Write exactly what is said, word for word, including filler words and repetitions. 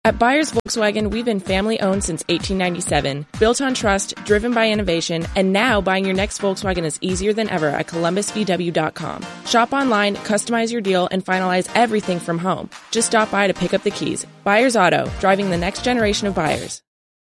At Buyers Volkswagen, we've been family-owned since eighteen ninety-seven, built on trust, driven by innovation, and now buying your next Volkswagen is easier than ever at Columbus V W dot com. Shop online, customize your deal, and finalize everything from home. Just stop by to pick up the keys. Buyers Auto, driving the next generation of buyers.